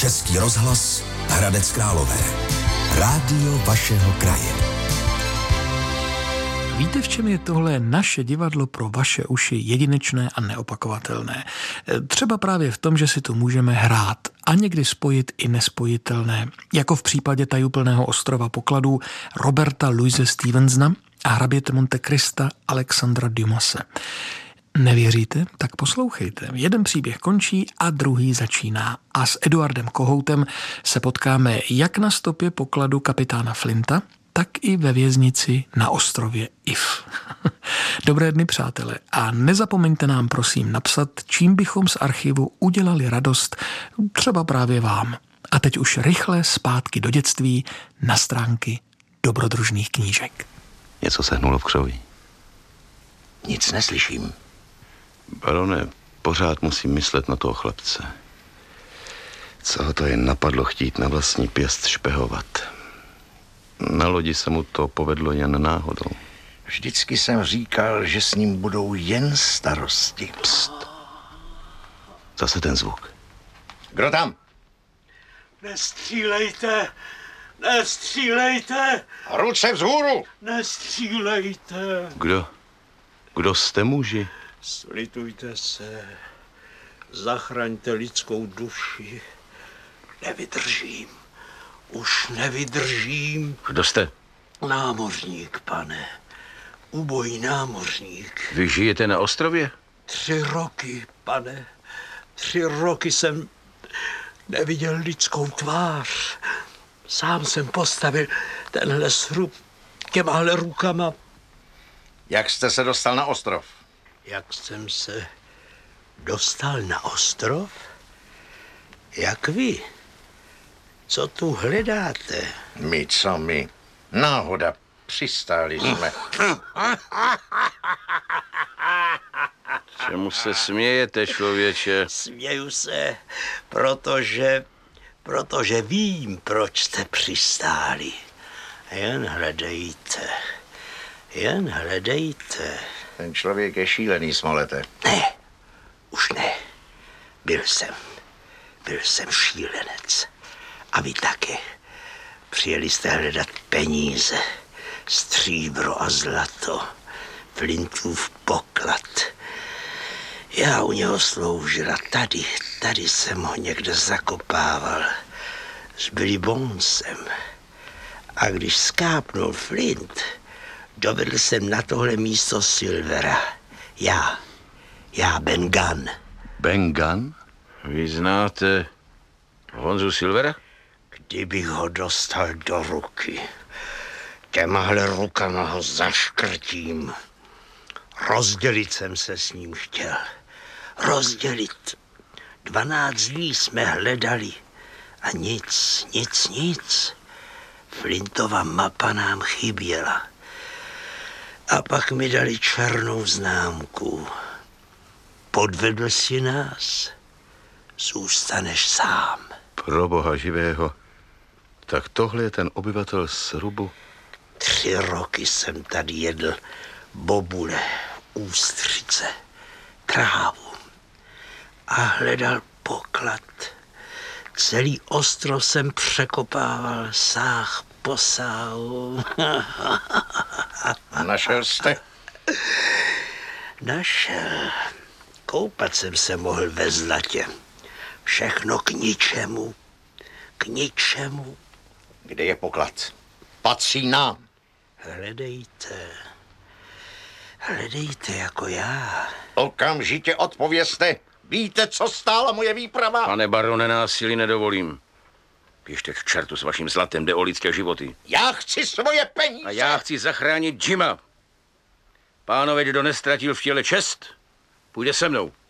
Český rozhlas Hradec Králové. Rádio vašeho kraje. Víte, v čem je tohle naše divadlo pro vaše uši jedinečné a neopakovatelné? Třeba právě v tom, že si tu můžeme hrát a někdy spojit i nespojitelné, jako v případě Tajuplného ostrova pokladů Roberta Louise Stevensona a hraběte Monte Crista Alexandra Dumase. Nevěříte? Tak poslouchejte. Jeden příběh končí a druhý začíná. A s Eduardem Kohoutem se potkáme jak na stopě pokladu kapitána Flinta, tak i ve věznici na ostrově If. Dobré dny, přátelé, a nezapomeňte nám prosím napsat, čím bychom z archivu udělali radost, třeba právě vám. A teď už rychle zpátky do dětství na stránky dobrodružných knížek. Něco se hnulo v křoví. Nic neslyším. Barone, pořád musím myslet na toho chlapce. Co ho to jen napadlo chtít na vlastní pěst špehovat. Na lodi se mu to povedlo jen náhodou. Vždycky jsem říkal, že s ním budou jen starosti. Pst. Zase ten zvuk. Kdo tam? Nestřílejte! Nestřílejte! Ruce vzhůru! Nestřílejte! Kdo jste, muži? Slitujte se. Zachraňte lidskou duši. Nevydržím. Už nevydržím. Kdo jste? Námořník, pane. Ubojý námořník. Vy žijete na ostrově? 3 roky, pane. 3 roky jsem neviděl lidskou tvář. Sám jsem postavil tenhle srub těmahle rukama. Jak jste se dostal na ostrov? Jak jsem se dostal na ostrov? Jak vy? Co tu hledáte? My, co my? Náhoda, přistáli jsme. Čemu se smějete, člověče? Směju se, protože vím, proč jste přistáli. Jen hledejte. Ten člověk je šílený, Smolete. Ne, už ne. Byl jsem šílenec. A vy taky. Přijeli jste hledat peníze, stříbro a zlato, Flintův poklad. Já u něho sloužil a tady jsem ho někde zakopával s Billy Bonesem. A když skápnul Flint, dovedl jsem na tohle místo Silvera. Já Ben Gunn. Ben Gunn? Vy znáte Honzu Silvera? Kdybych ho dostal do ruky, těmahle rukama ho zaškrtím. Rozdělit jsem se s ním chtěl. Rozdělit. 12 dní jsme hledali a nic. Flintova mapa nám chyběla. A pak mi dali černou známku. Podvedl si nás, zůstaneš sám. Pro boha živého. Tak tohle je ten obyvatel srubu. 3 roky jsem tady jedl bobule, ústřice, trávu a hledal poklad. Celý ostrov jsem překopával sáh po sáhu. Našel jste? Našel. Koupat jsem se mohl ve zlatě. Všechno k ničemu. K ničemu. Kde je poklad? Patří nám. Hledejte jako já. Okamžitě odpovězte. Víte, co stála moje výprava? Pane barone, násilí nedovolím. Běžte k čertu s vaším zlatem, jde o lidské životy. Já chci svoje peníze. A já chci zachránit Jima. Pánové, kdo nestratil v těle čest, půjde se mnou.